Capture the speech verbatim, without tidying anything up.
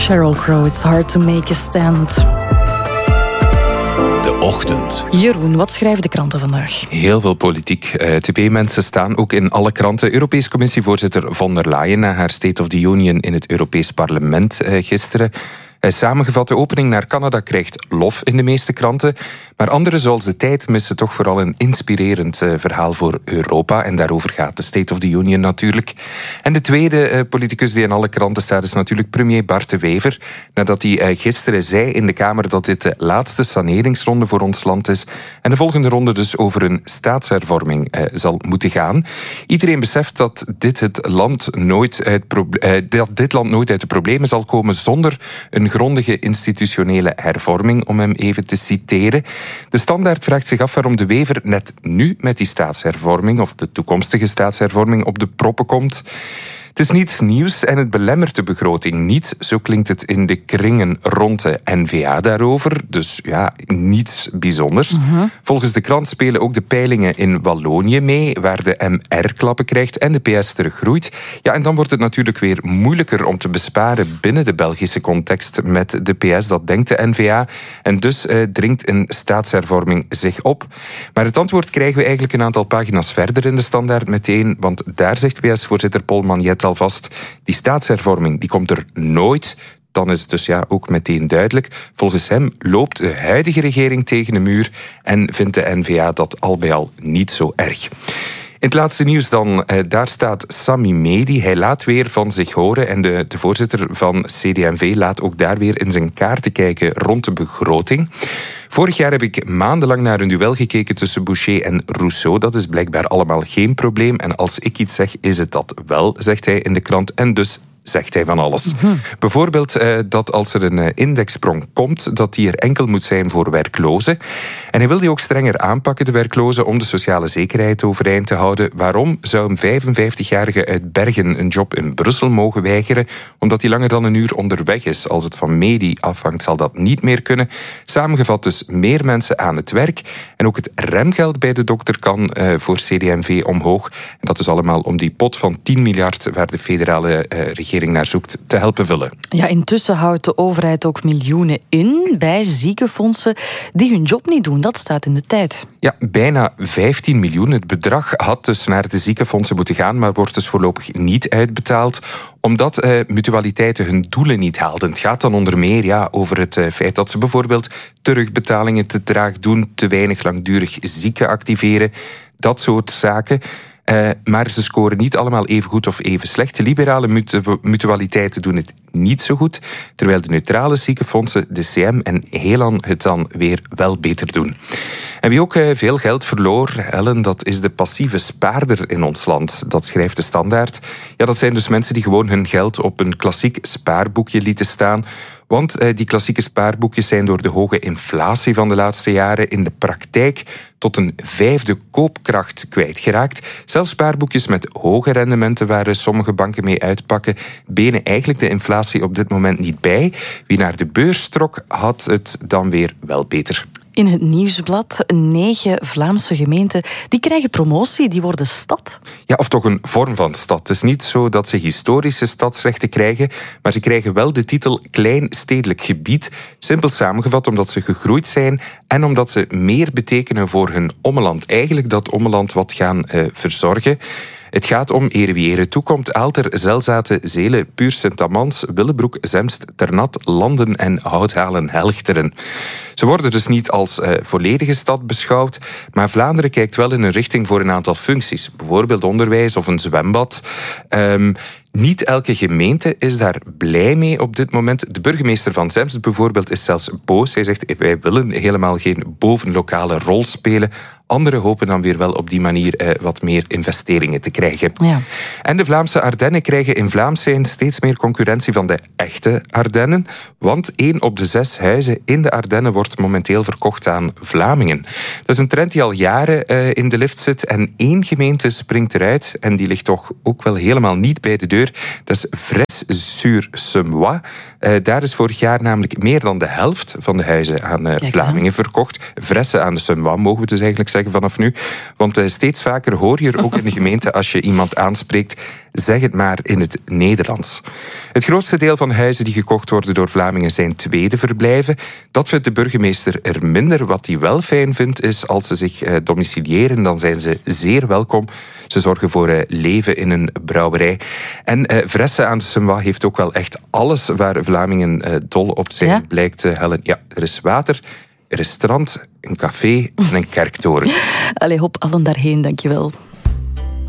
Sheryl Crow, it's hard to make a stand. De ochtend. Jeroen, wat schrijven de kranten vandaag? Heel veel politiek. Uh, Twee mensen staan ook in alle kranten. Europese Commissievoorzitter von der Leyen na haar State of the Union in het Europees Parlement uh, gisteren. Uh, samengevat, de opening naar Canada krijgt lof in de meeste kranten. Maar anderen, zoals De Tijd, missen toch vooral een inspirerend uh, verhaal voor Europa. En daarover gaat de State of the Union natuurlijk. En de tweede uh, politicus die in alle kranten staat is natuurlijk premier Bart De Wever. Nadat hij uh, gisteren zei in de Kamer dat dit de laatste saneringsronde voor ons land is. En de volgende ronde dus over een staatshervorming uh, zal moeten gaan. Iedereen beseft dat dit, het land nooit uit proble- uh, dat dit land nooit uit de problemen zal komen zonder een grondige institutionele hervorming, om hem even te citeren. De Standaard vraagt zich af waarom De Wever net nu met die staatshervorming, of de toekomstige staatshervorming, op de proppen komt. Het is niets nieuws en het belemmert de begroting niet. Zo klinkt het in de kringen rond de N V A daarover. Dus ja, niets bijzonders. Uh-huh. Volgens de krant spelen ook de peilingen in Wallonië mee, waar de M R klappen krijgt en de P S teruggroeit. Ja, en dan wordt het natuurlijk weer moeilijker om te besparen binnen de Belgische context met de P S. Dat denkt de N V A. En dus eh, dringt een staatshervorming zich op. Maar het antwoord krijgen we eigenlijk een aantal pagina's verder in de Standaard meteen, want daar zegt P S-voorzitter Paul Magnet alvast, die staatshervorming die komt er nooit. Dan is het dus ja ook meteen duidelijk. Volgens hem loopt de huidige regering tegen de muur en vindt de N V A dat al bij al niet zo erg. In het laatste nieuws dan, eh, daar staat Sami Medi. Hij laat weer van zich horen en de, de voorzitter van C D M V laat ook daar weer in zijn kaarten kijken rond de begroting. Vorig jaar heb ik maandenlang naar een duel gekeken tussen Boucher en Rousseau. Dat is blijkbaar allemaal geen probleem. En als ik iets zeg, is het dat wel, zegt hij in de krant. En dus zegt hij van alles. Mm-hmm. Bijvoorbeeld uh, dat als er een uh, indexsprong komt, dat die er enkel moet zijn voor werklozen. En hij wil die ook strenger aanpakken, de werklozen, om de sociale zekerheid overeind te houden. Waarom zou een vijfenvijftigjarige uit Bergen een job in Brussel mogen weigeren? Omdat hij langer dan een uur onderweg is. Als het van Medi afhangt, zal dat niet meer kunnen. Samengevat dus meer mensen aan het werk. En ook het remgeld bij de dokter kan uh, voor C D M V omhoog. En dat is allemaal om die pot van tien miljard waar de federale uh, regering naar zoekt te helpen vullen. Ja, intussen houdt de overheid ook miljoenen in bij ziekenfondsen die hun job niet doen. Dat staat in de Tijd. Ja, bijna vijftien miljoen. Het bedrag had dus naar de ziekenfondsen moeten gaan, maar wordt dus voorlopig niet uitbetaald, omdat uh, mutualiteiten hun doelen niet haalden. Het gaat dan onder meer ja, over het uh, feit dat ze bijvoorbeeld terugbetalingen te traag doen, te weinig langdurig zieken activeren, dat soort zaken. Uh, maar ze scoren niet allemaal even goed of even slecht. De liberale mutu- mutualiteiten doen het niet zo goed, terwijl de neutrale ziekenfondsen, de C M en Helan het dan weer wel beter doen. En wie ook uh, veel geld verloor, Ellen, dat is de passieve spaarder in ons land. Dat schrijft de Standaard. Ja, dat zijn dus mensen die gewoon hun geld op een klassiek spaarboekje lieten staan. Want uh, die klassieke spaarboekjes zijn door de hoge inflatie van de laatste jaren in de praktijk tot een vijfde koopkracht kwijtgeraakt. Zelfs spaarboekjes met hoge rendementen waar sommige banken mee uitpakken, benen eigenlijk de inflatie op dit moment niet bij. Wie naar de beurs trok, had het dan weer wel beter. In het Nieuwsblad, negen Vlaamse gemeenten, die krijgen promotie, die worden stad. Ja, of toch een vorm van stad. Het is niet zo dat ze historische stadsrechten krijgen, maar ze krijgen wel de titel Klein Stedelijk Gebied. Simpel samengevat omdat ze gegroeid zijn en omdat ze meer betekenen voor hun ommeland. Eigenlijk dat ommeland wat gaan uh, verzorgen. Het gaat om ere wie ere toekomt. Aalter, Zelzate, Zelen, Puur Sint-Amans, Willebroek, Zemst, Ternat, Landen en Houthalen-Helchteren. Ze worden dus niet als uh, volledige stad beschouwd, maar Vlaanderen kijkt wel in een richting voor een aantal functies. Bijvoorbeeld onderwijs of een zwembad. Um, Niet elke gemeente is daar blij mee op dit moment. De burgemeester van Zemst bijvoorbeeld is zelfs boos. Hij zegt, wij willen helemaal geen bovenlokale rol spelen. Anderen hopen dan weer wel op die manier eh, wat meer investeringen te krijgen. Ja. En de Vlaamse Ardennen krijgen in Vlaams zijn steeds meer concurrentie van de echte Ardennen. Want één op de zes huizen in de Ardennen wordt momenteel verkocht aan Vlamingen. Dat is een trend die al jaren eh, in de lift zit. En één gemeente springt eruit. En die ligt toch ook wel helemaal niet bij de deur. Dat is Fres-sur-Semois. Uh, daar is vorig jaar namelijk meer dan de helft van de huizen aan uh, Vlamingen verkocht. Vresse aan de Semois, mogen we dus eigenlijk zeggen vanaf nu. Want uh, steeds vaker hoor je er ook in de gemeente, als je iemand aanspreekt, zeg het maar in het Nederlands. Het grootste deel van huizen die gekocht worden door Vlamingen zijn tweede verblijven. Dat vindt de burgemeester er minder. Wat hij wel fijn vindt is, als ze zich uh, domiciliëren, dan zijn ze zeer welkom. Ze zorgen voor uh, leven in een brouwerij. En uh, Vresse aan de Semois heeft ook wel echt alles waar Vlamingen uh, dol op zijn, ja? blijkt uh, Helen. Ja, er is water, er is strand, een café en een kerktoren. Allee, hop allen daarheen, dankjewel.